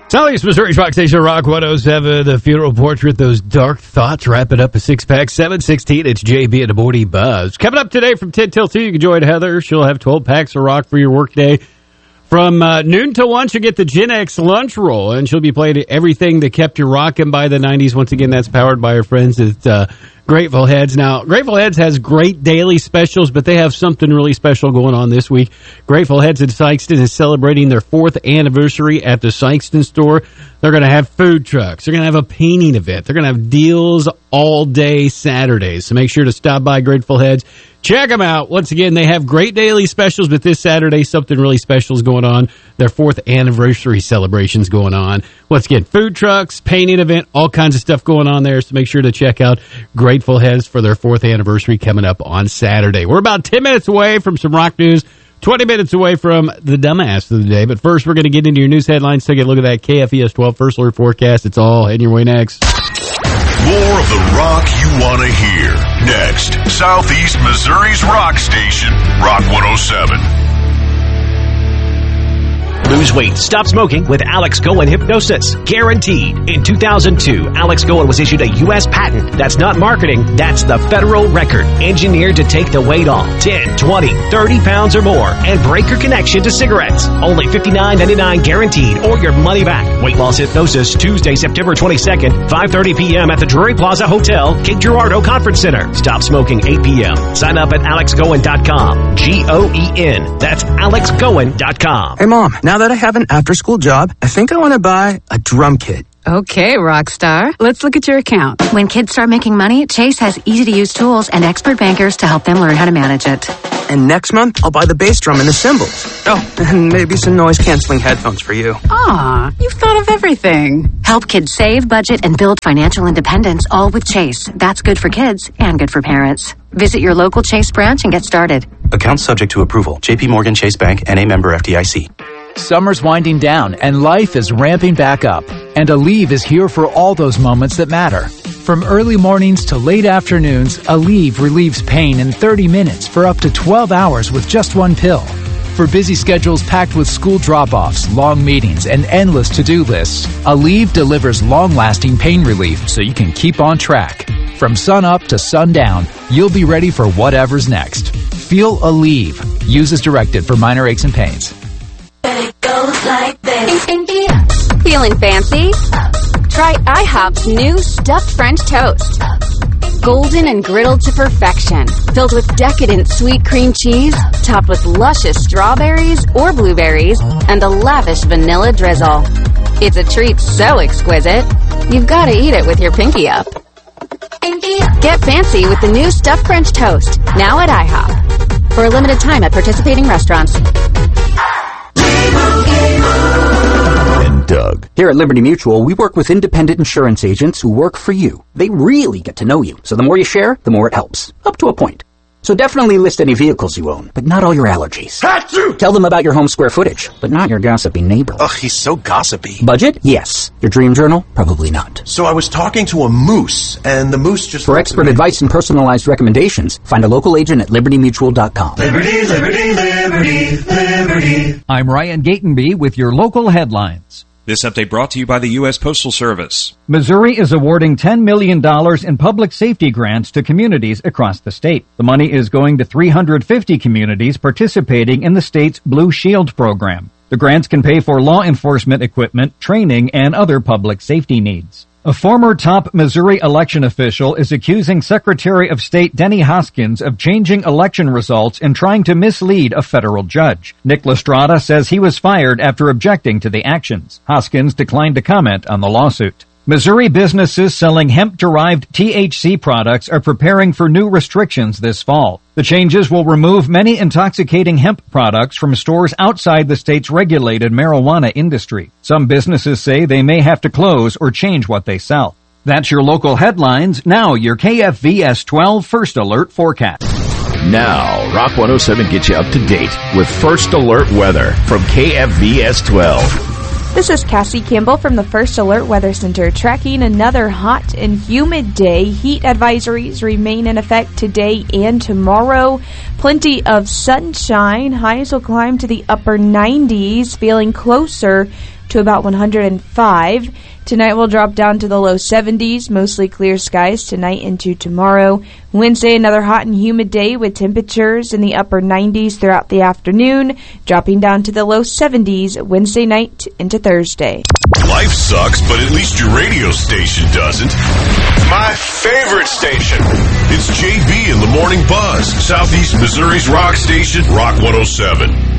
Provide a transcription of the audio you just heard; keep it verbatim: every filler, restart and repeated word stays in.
Southeast Missouri's Rock Station, Rock one oh seven, the funeral portrait, those dark thoughts, wrapping up a six-pack, seven sixteen, it's J B and the Morning Buzz. Coming up today from ten till two, you can join Heather. She'll have twelve packs of rock for your workday. From uh, noon till one, you'll get the Gen X lunch roll, and she'll be playing everything that kept you rocking by the nineties. Once again, that's powered by our friends at uh, Grateful Heads. Now, Grateful Heads has great daily specials, but they have something really special going on this week. Grateful Heads in Sikeston is celebrating their fourth anniversary at the Sikeston store. They're going to have food trucks. They're going to have a painting event. They're going to have deals all day Saturdays. So make sure to stop by Grateful Heads. Check them out. Once again, they have great daily specials, but this Saturday, something really special is going on. Their fourth anniversary celebration's going on. Once again, food trucks, painting event, all kinds of stuff going on there. So make sure to check out Grateful Heads for their fourth anniversary coming up on Saturday. We're about ten minutes away from some rock news, twenty minutes away from the dumbass of the day. But first, we're going to get into your news headlines. Take a look at that K F V S twelve First Alert forecast. It's all heading your way next. More of the rock you want to hear. Next, Southeast Missouri's rock station, Rock one oh seven. Lose weight, stop smoking with Alex Cohen Hypnosis. Guaranteed. In two thousand two, Alex Cohen was issued a U S patent. That's not marketing, that's the federal record. Engineered to take the weight off ten, twenty, thirty pounds or more and break your connection to cigarettes. Only fifty-nine ninety-nine guaranteed or your money back. Weight Loss Hypnosis, Tuesday, September twenty-second, five thirty p.m. at the Drury Plaza Hotel, Cape Girardeau Conference Center. Stop smoking eight p.m. Sign up at alex cohen dot com. G O E N. That's alex cohen dot com. Hey, Mom, now that I have an after-school job, I think I want to buy a drum kit. Okay, Rockstar. Let's look at your account. When kids start making money, Chase has easy-to-use tools and expert bankers to help them learn how to manage it. And next month, I'll buy the bass drum and the cymbals. Oh, and maybe some noise-canceling headphones for you. Aw, you've thought of everything. Help kids save, budget, and build financial independence, all with Chase. That's good for kids and good for parents. Visit your local Chase branch and get started. Account subject to approval. J P Morgan Chase Bank, N A member F D I C. Summer's winding down and life is ramping back up. And Aleve is here for all those moments that matter. From early mornings to late afternoons, Aleve relieves pain in thirty minutes for up to twelve hours with just one pill. For busy schedules packed with school drop-offs, long meetings, and endless to-do lists, Aleve delivers long-lasting pain relief so you can keep on track. From sun up to sundown, you'll be ready for whatever's next. Feel Aleve. Use as directed for minor aches and pains. It goes like this. Feeling fancy? Try IHOP's new stuffed French toast. Golden and griddled to perfection. Filled with decadent sweet cream cheese, topped with luscious strawberries or blueberries, and a lavish vanilla drizzle. It's a treat so exquisite, you've got to eat it with your pinky up. Get fancy with the new stuffed French toast, now at IHOP. For a limited time at participating restaurants. And Doug. Here at Liberty Mutual, we work with independent insurance agents who work for you. They really get to know you, so the more you share, the more it helps. Up to a point. So definitely list any vehicles you own, but not all your allergies. Hatsu! Tell them about your home square footage, but not your gossipy neighbor. Ugh, he's so gossipy. Budget? Yes. Your dream journal? Probably not. So I was talking to a moose, and the moose just... For expert advice and personalized recommendations, find a local agent at liberty mutual dot com. Liberty, liberty, liberty, liberty. I'm Ryan Gatenby with your local headlines. This update brought to you by the U S Postal Service. Missouri is awarding ten million dollars in public safety grants to communities across the state. The money is going to three hundred fifty communities participating in the state's Blue Shield program. The grants can pay for law enforcement equipment, training, and other public safety needs. A former top Missouri election official is accusing Secretary of State Denny Hoskins of changing election results and trying to mislead a federal judge. Nick Lestrada says he was fired after objecting to the actions. Hoskins declined to comment on the lawsuit. Missouri businesses selling hemp-derived T H C products are preparing for new restrictions this fall. The changes will remove many intoxicating hemp products from stores outside the state's regulated marijuana industry. Some businesses say they may have to close or change what they sell. That's your local headlines. Now your K F V S twelve First Alert forecast. Now, Rock one oh seven gets you up to date with First Alert weather from K F V S twelve. This is Cassie Campbell from the First Alert Weather Center, tracking another hot and humid day. Heat advisories remain in effect today and tomorrow. Plenty of sunshine. Highs will climb to the upper nineties, feeling closer to about one hundred five. Tonight will drop down to the low seventies, mostly clear skies tonight into tomorrow. Wednesday, another hot and humid day with temperatures in the upper nineties throughout the afternoon, dropping down to the low seventies Wednesday night into Thursday. Life sucks, but at least your radio station doesn't. My favorite station. It's J B in the Morning Buzz, Southeast Missouri's rock station, Rock one oh seven.